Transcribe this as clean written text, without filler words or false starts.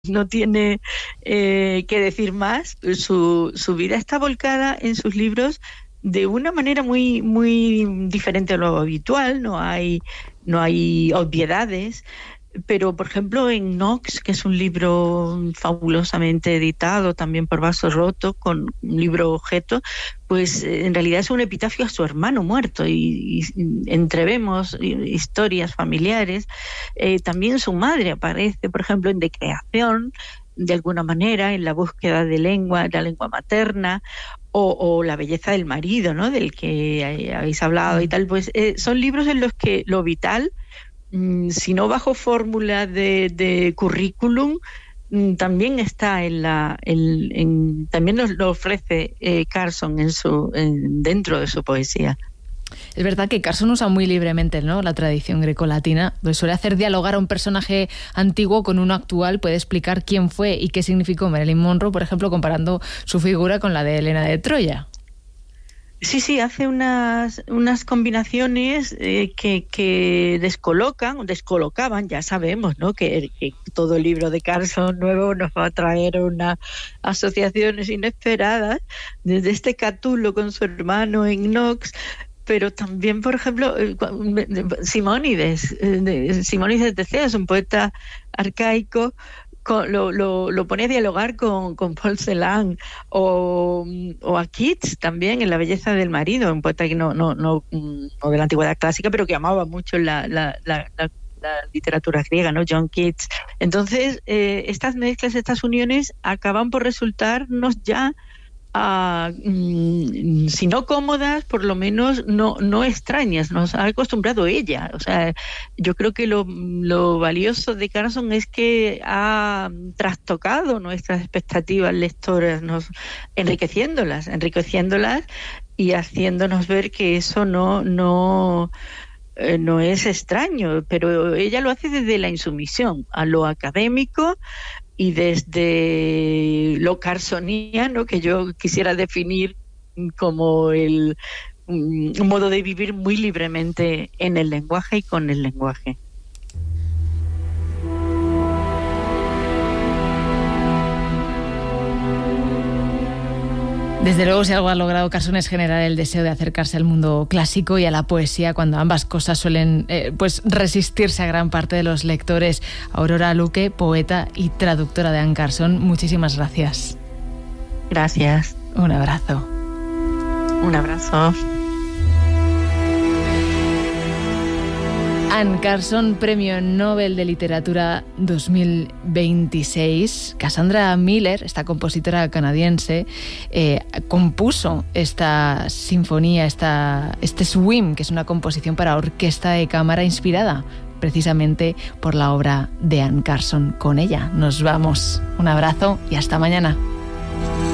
no tiene que decir más. Su vida está volcada en sus libros de una manera muy, muy diferente a lo habitual. No hay obviedades. Pero, por ejemplo, en Knox, que es un libro fabulosamente editado también por Vaso Roto, con un libro objeto, pues en realidad es un epitafio a su hermano muerto y entrevemos historias familiares. También su madre aparece, por ejemplo, en Decreación, de alguna manera, en la búsqueda de la lengua materna, o La belleza del marido, ¿no?, del que habéis hablado y tal. Pues son libros en los que lo vital, si no bajo fórmula de currículum, también está también nos lo ofrece Carson dentro de su poesía. Es verdad que Carson usa muy libremente, ¿no?, la tradición grecolatina, pues suele hacer dialogar a un personaje antiguo con uno actual, puede explicar quién fue y qué significó Marilyn Monroe, por ejemplo, comparando su figura con la de Helena de Troya. Sí, hace unas combinaciones que descolocaban, ya sabemos, ¿no?, que todo libro de Carson nuevo nos va a traer unas asociaciones inesperadas, desde este Catulo con su hermano en Knox, pero también, por ejemplo, Simónides de Cea es un poeta arcaico. Lo pone a dialogar con Paul Celan, o a Keats también en La belleza del marido, un poeta que no de la antigüedad clásica, pero que amaba mucho la literatura griega, ¿no?, John Keats. Entonces, estas mezclas, estas uniones acaban por resultarnos ya, si no cómodas, por lo menos no extrañas. Nos ha acostumbrado ella. O sea, yo creo que lo valioso de Carson es que ha trastocado nuestras expectativas lectoras, enriqueciéndolas y haciéndonos ver que eso no es extraño, pero ella lo hace desde la insumisión a lo académico y desde lo carsoniano, que yo quisiera definir como un modo de vivir muy libremente en el lenguaje y con el lenguaje. Desde luego, si algo ha logrado Carson es generar el deseo de acercarse al mundo clásico y a la poesía, cuando ambas cosas suelen resistirse a gran parte de los lectores. Aurora Luque, poeta y traductora de Anne Carson, muchísimas gracias. Gracias. Un abrazo. Un abrazo. Anne Carson, Premio Nobel de Literatura 2026. Cassandra Miller, esta compositora canadiense, compuso esta sinfonía, este Swim, que es una composición para orquesta de cámara inspirada precisamente por la obra de Anne Carson. Con ella nos vamos. Un abrazo y hasta mañana.